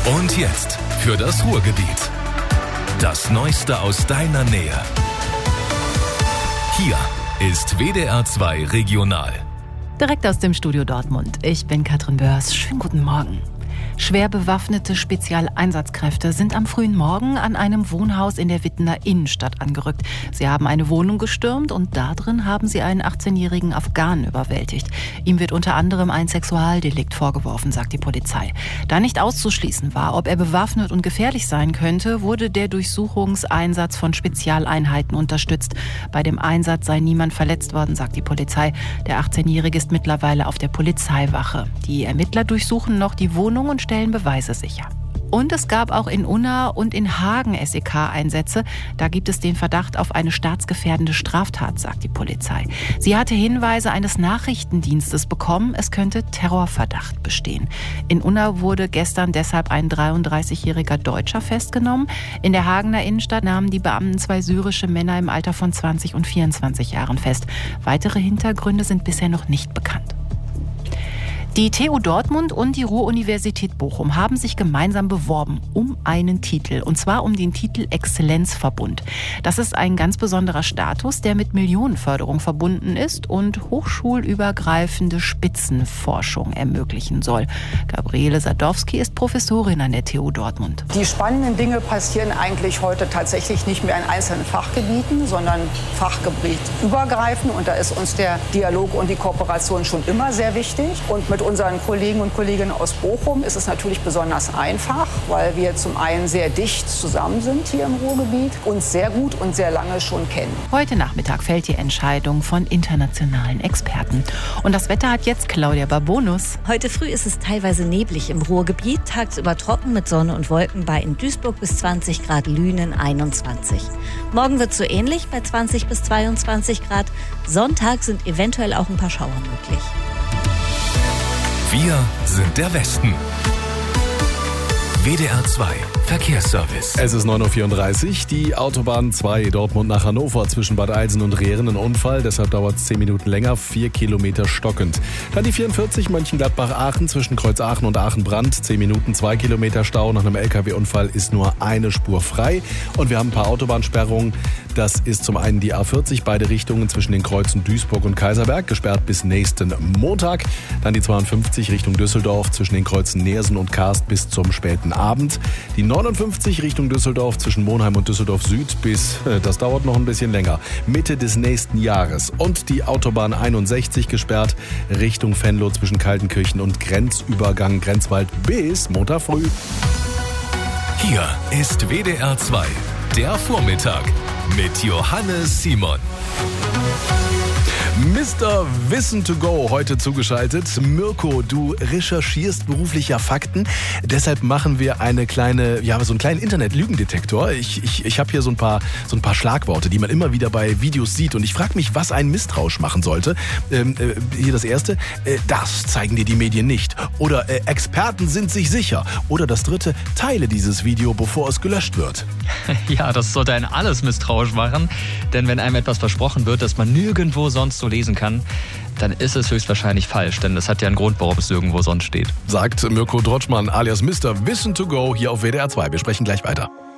Und jetzt für das Ruhrgebiet. Das Neueste aus deiner Nähe. Hier ist WDR 2 Regional. Direkt aus dem Studio Dortmund. Ich bin Katrin Börs. Schönen guten Morgen. Schwer bewaffnete Spezialeinsatzkräfte sind am frühen Morgen an einem Wohnhaus in der Wittener Innenstadt angerückt. Sie haben eine Wohnung gestürmt und darin haben sie einen 18-jährigen Afghanen überwältigt. Ihm wird unter anderem ein Sexualdelikt vorgeworfen, sagt die Polizei. Da nicht auszuschließen war, ob er bewaffnet und gefährlich sein könnte, wurde der Durchsuchungseinsatz von Spezialeinheiten unterstützt. Bei dem Einsatz sei niemand verletzt worden, sagt die Polizei. Der 18-jährige ist mittlerweile auf der Polizeiwache. Die Ermittler durchsuchen noch die Wohnung und stellen Beweise sicher. Und es gab auch in Unna und in Hagen SEK-Einsätze. Da gibt es den Verdacht auf eine staatsgefährdende Straftat, sagt die Polizei. Sie hatte Hinweise eines Nachrichtendienstes bekommen, es könnte Terrorverdacht bestehen. In Unna wurde gestern deshalb ein 33-jähriger Deutscher festgenommen. In der Hagener Innenstadt nahmen die Beamten 2 syrische Männer im Alter von 20 und 24 Jahren fest. Weitere Hintergründe sind bisher noch nicht bekannt. Die TU Dortmund und die Ruhr-Universität Bochum haben sich gemeinsam beworben um einen Titel, und zwar um den Titel Exzellenzverbund. Das ist ein ganz besonderer Status, der mit Millionenförderung verbunden ist und hochschulübergreifende Spitzenforschung ermöglichen soll. Gabriele Sadowski ist Professorin an der TU Dortmund. Die spannenden Dinge passieren eigentlich heute tatsächlich nicht mehr in einzelnen Fachgebieten, sondern fachgebietübergreifend. Und da ist uns der Dialog und die Kooperation schon immer sehr wichtig. Und mit unseren Kollegen und Kolleginnen aus Bochum ist es natürlich besonders einfach, weil wir zum einen sehr dicht zusammen sind hier im Ruhrgebiet, uns sehr gut und sehr lange schon kennen. Heute Nachmittag fällt die Entscheidung von internationalen Experten. Und das Wetter hat jetzt Claudia Babonus. Heute früh ist es teilweise neblig im Ruhrgebiet, tagsüber trocken mit Sonne und Wolken bei in Duisburg bis 20 Grad, Lünen 21. Morgen wird es so ähnlich bei 20 bis 22 Grad. Sonntag sind eventuell auch ein paar Schauer möglich. Wir sind der Westen. WDR 2 Verkehrsservice. Es ist 9.34 Uhr. Die Autobahn 2 Dortmund nach Hannover zwischen Bad Eilsen und Rehren ein Unfall. Deshalb dauert es 10 Minuten länger, 4 Kilometer stockend. Dann die 44 Mönchengladbach-Aachen zwischen Kreuzaachen und Aachen-Brand. 10 Minuten, 2 Kilometer Stau. Nach einem LKW-Unfall ist nur eine Spur frei. Und wir haben ein paar Autobahnsperrungen. Das ist zum einen die A40, beide Richtungen zwischen den Kreuzen Duisburg und Kaiserberg, gesperrt bis nächsten Montag. Dann die 52 Richtung Düsseldorf zwischen den Kreuzen Neersen und Karst bis zum späten Abend. Die 59 Richtung Düsseldorf zwischen Monheim und Düsseldorf Süd das dauert noch ein bisschen länger, Mitte des nächsten Jahres. Und die Autobahn 61 gesperrt Richtung Venlo zwischen Kaltenkirchen und Grenzübergang Grenzwald bis Montag früh. Hier ist WDR 2, der Vormittag mit Johannes Simon. Mr. Wissen to Go heute zugeschaltet. Mirko, du recherchierst beruflich ja Fakten. Deshalb machen wir so einen kleinen Internet-Lügendetektor. Ich habe hier so ein paar Schlagworte, die man immer wieder bei Videos sieht. Und ich frage mich, was ein Misstrauisch machen sollte. Hier das erste. Das zeigen dir die Medien nicht. Oder Experten sind sich sicher. Oder das dritte. Teile dieses Video, bevor es gelöscht wird. Ja, das sollte einen alles misstrauisch machen. Denn wenn einem etwas versprochen wird, das man nirgendwo sonst so lesen kann, dann ist es höchstwahrscheinlich falsch. Denn das hat ja einen Grund, warum es nirgendwo sonst steht. Sagt Mirko Drotschmann alias Mr. Wissen to Go hier auf WDR 2. Wir sprechen gleich weiter.